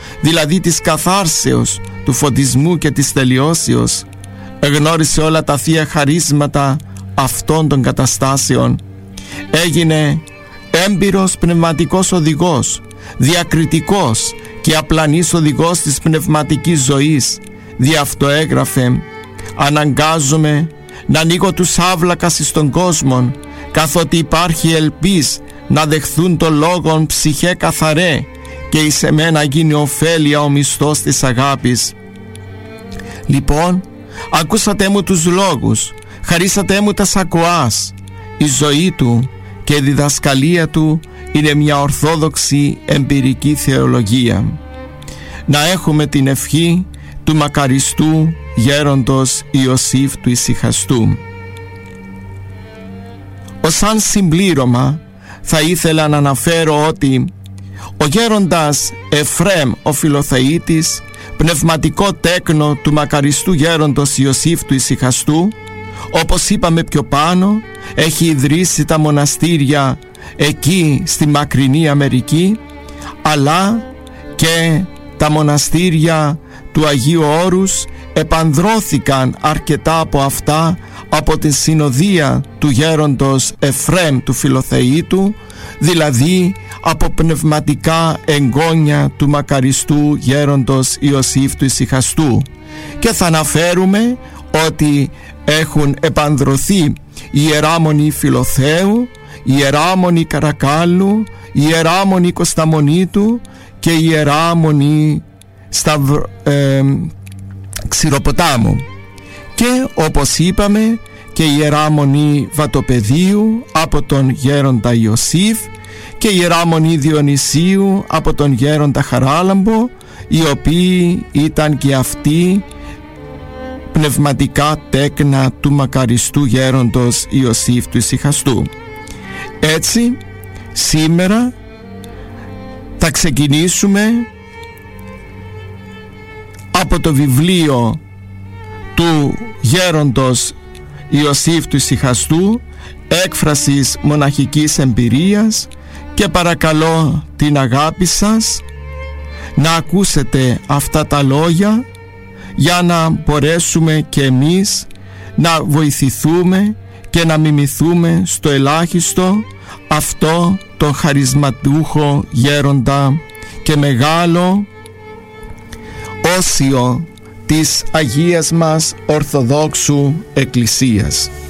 δηλαδή της καθάρσεως, του φωτισμού και της τελειώσεως. Εγνώρισε όλα τα θεία χαρίσματα αυτών των καταστάσεων. Έγινε έμπειρος πνευματικός οδηγός, διακριτικός και απλανής οδηγός της πνευματικής ζωής. Δι' αυτό έγραφε: «Αναγκάζομαι να ανοίγω τους άβλακας εις τον κόσμο, καθότι υπάρχει ελπίς να δεχθούν το λόγον ψυχέ καθαρέ και εις εμένα γίνει ωφέλεια ο μισθός της αγάπης». Λοιπόν, ακούσατε μου τους λόγους, χαρίσατε μου τα σακοάς. Η ζωή του και η διδασκαλία του είναι μια ορθόδοξη εμπειρική θεολογία. Να έχουμε την ευχή του μακαριστού γέροντος Ιωσήφ του Ησυχαστού. Ως σαν συμπλήρωμα θα ήθελα να αναφέρω ότι ο γέροντας Εφραίμ ο Φιλοθεήτης, πνευματικό τέκνο του μακαριστού γέροντος Ιωσήφ του Ησυχαστού, όπως είπαμε πιο πάνω, έχει ιδρύσει τα μοναστήρια εκεί στη μακρινή Αμερική, αλλά και τα μοναστήρια του Αγίου Όρους επανδρώθηκαν αρκετά από αυτά από την συνοδεία του γέροντος Εφραίμ του Φιλοθεήτου, δηλαδή από πνευματικά εγγόνια του μακαριστού γέροντος Ιωσήφ του Ησυχαστού. Και θα αναφέρουμε ότι έχουν επανδρωθεί η Ιεράμονη Φιλοθέου, η Ιεράμονη Καρακάλου, η Ιεράμονη Κωσταμονίτου και η Ιεράμονη Ξηροποτάμου, και όπως είπαμε και η Ιεράμονη Βατοπεδίου από τον γέροντα Ιωσήφ και η Ιεράμονη Διονυσίου από τον γέροντα Χαράλαμπο, οι οποίοι ήταν και αυτοί πνευματικά τέκνα του μακαριστού γέροντος Ιωσήφ του Ησυχαστού. Έτσι, σήμερα θα ξεκινήσουμε από το βιβλίο του γέροντος Ιωσήφ του Ησυχαστού, έκφρασης μοναχικής εμπειρίας, και παρακαλώ την αγάπη σας να ακούσετε αυτά τα λόγια για να μπορέσουμε και εμείς να βοηθηθούμε και να μιμηθούμε στο ελάχιστο αυτό τον χαρισματούχο γέροντα και μεγάλο όσιο της Αγίας μας Ορθοδόξου Εκκλησίας.